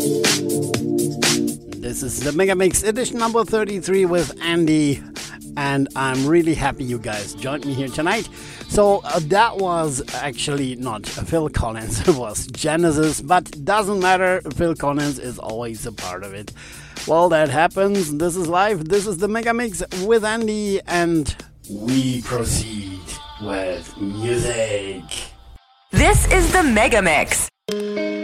This is the Mega Mix edition number 33 with Andy, and I'm really happy you guys joined me here tonight. So that was actually not Phil Collins, it was Genesis, but doesn't matter, Phil Collins is always a part of it. Well, that happens, this is live, this is the Mega Mix with Andy, and we proceed with music. This is the Mega Mix.